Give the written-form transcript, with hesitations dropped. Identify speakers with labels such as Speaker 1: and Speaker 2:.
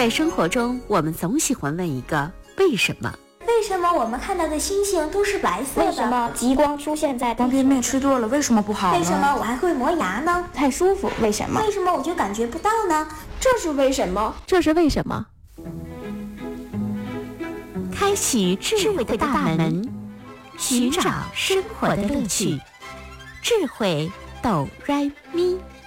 Speaker 1: 在生活中，我们总喜欢问一个为什么？
Speaker 2: 为什么我们看到的星星都是白色的？
Speaker 3: 为什么极光出现在
Speaker 4: 方便面吃多了为什么不好呢？
Speaker 2: 为什么我还会磨牙呢？
Speaker 3: 太舒服，为什么？
Speaker 2: 为什么我就感觉不到呢？
Speaker 3: 这是为什么？
Speaker 5: 这是为什么？
Speaker 1: 开启智慧的大门，寻找生活的乐趣。智慧哆来咪。